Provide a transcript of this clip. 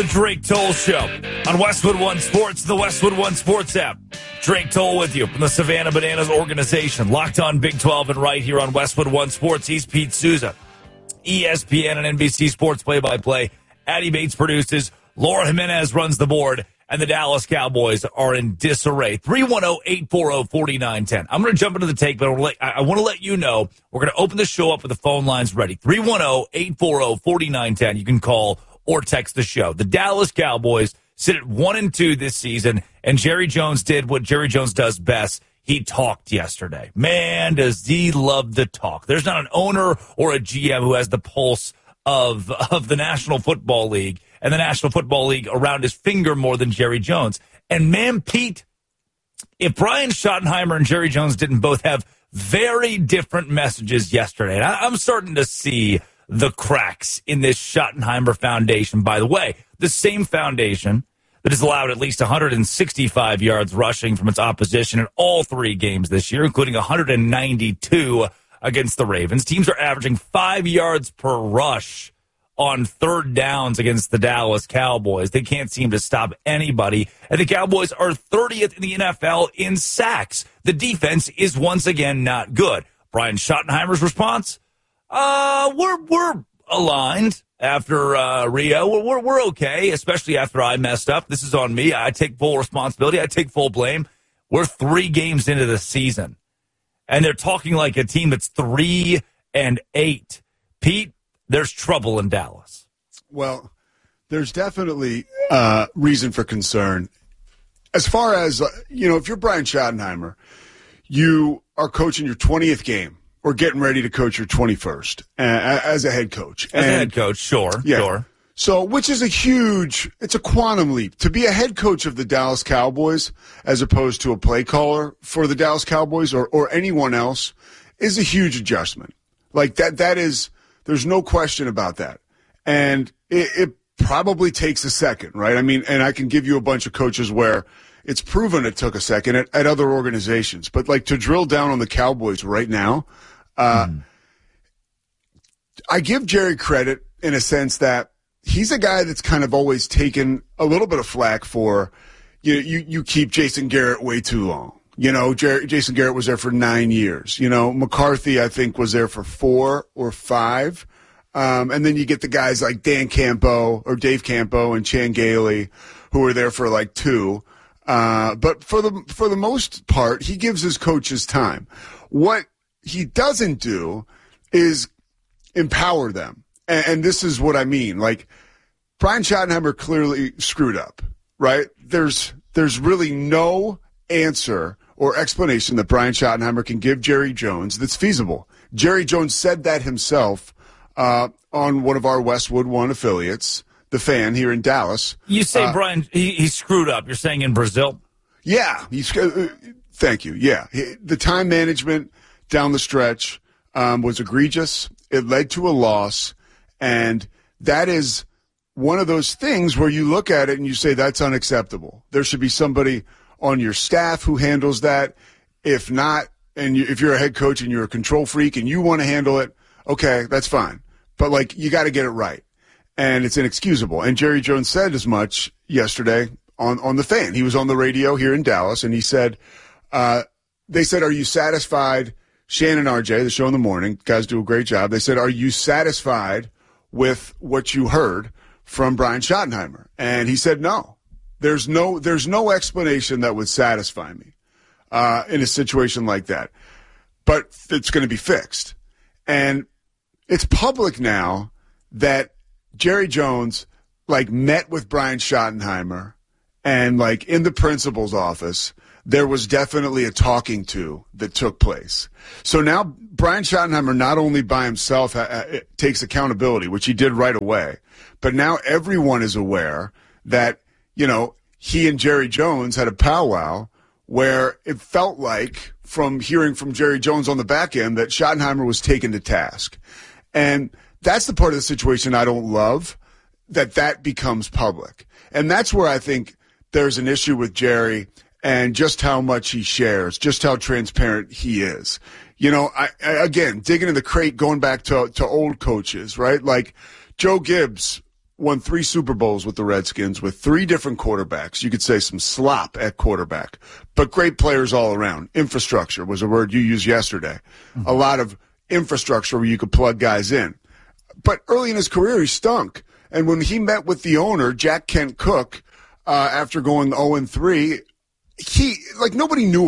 Drake Toll Show on Westwood One Sports, the Westwood One Sports app. Drake Toll with you from the Savannah Bananas organization. Locked on Big 12 and right here on Westwood One Sports. He's Pete Souza. ESPN and NBC Sports play-by-play. Addie Bates produces. Laura Jimenez runs the board. And the Dallas Cowboys are in disarray. 310-840-4910. I'm going to jump into the take, but I want to let you know we're going to open the show up with the phone lines ready. 310-840-4910. You can call or text the show. The Dallas Cowboys sit at 1-2 this season, and Jerry Jones did what Jerry Jones does best. He talked yesterday. Man, does he love to talk. There's not an owner or a GM who has the pulse of the National Football League and the National Football League around his finger more than Jerry Jones. And man, Pete, if Brian Schottenheimer and Jerry Jones didn't both have very different messages yesterday, and I'm starting to see the cracks in this Schottenheimer foundation. By the way, the same foundation that has allowed at least 165 yards rushing from its opposition in all three games this year, including 192 against the Ravens. Teams are averaging 5 yards per rush on third downs against the Dallas Cowboys. They can't seem to stop anybody. And the Cowboys are 30th in the NFL in sacks. The defense is once again not good. Brian Schottenheimer's response? We're aligned after Rio. We're okay, especially after I messed up. This is on me. I take full responsibility. I take full blame. We're 3 games into the season, and they're talking like a team that's 3-8. Pete, there's trouble in Dallas. Well, there's definitely reason for concern. As far as, if you're Brian Schottenheimer, you are coaching your 20th game or getting ready to coach your 21st as a head coach. As a head coach, sure. So, which is it's a quantum leap. To be a head coach of the Dallas Cowboys as opposed to a play caller for the Dallas Cowboys or anyone else is a huge adjustment. Like that is, there's no question about that. And it probably takes a second, right? I mean, and I can give you a bunch of coaches where it's proven it took a second at other organizations. But like to drill down on the Cowboys right now, I give Jerry credit in a sense that he's a guy that's kind of always taken a little bit of flack for, you keep Jason Garrett way too long. Jason Garrett was there for 9 years. McCarthy, I think, was there for 4 or 5. And then you get the guys like Dan Campo or Dave Campo and Chan Gailey who were there for like 2. But for the most part, he gives his coaches time. What he doesn't do is empower them. And this is what I mean. Like, Brian Schottenheimer clearly screwed up, right? There's really no answer or explanation that Brian Schottenheimer can give Jerry Jones that's feasible. Jerry Jones said that himself on one of our Westwood One affiliates, The Fan, here in Dallas. You say, Brian, he screwed up. You're saying in Brazil? Yeah. Thank you. Yeah. The time management down the stretch was egregious. It led to a loss. And that is one of those things where you look at it and you say, that's unacceptable. There should be somebody on your staff who handles that. If not, and if you're a head coach and you're a control freak and you want to handle it, okay, that's fine. But, you got to get it right. And it's inexcusable. And Jerry Jones said as much yesterday on The Fan. He was on the radio here in Dallas, and he said, they said, are you satisfied? Shannon RJ, the show in the morning, guys do a great job. They said, are you satisfied with what you heard from Brian Schottenheimer? And he said, no. There's no explanation that would satisfy me in a situation like that. But it's going to be fixed. And it's public now that Jerry Jones, met with Brian Schottenheimer and, in the principal's office, there was definitely a talking to that took place. So now Brian Schottenheimer not only by himself takes accountability, which he did right away, but now everyone is aware that, he and Jerry Jones had a powwow where it felt like, from hearing from Jerry Jones on the back end, that Schottenheimer was taken to task. And that's the part of the situation I don't love, that becomes public. And that's where I think there's an issue with Jerry and just how much he shares, just how transparent he is. I again, digging in the crate, going back to old coaches, right? Like Joe Gibbs won 3 Super Bowls with the Redskins with 3 different quarterbacks. You could say some slop at quarterback, but great players all around. Infrastructure was a word you used yesterday. A lot of infrastructure where you could plug guys in. But early in his career, he stunk. And when he met with the owner, Jack Kent Cooke, after going 0-3, nobody knew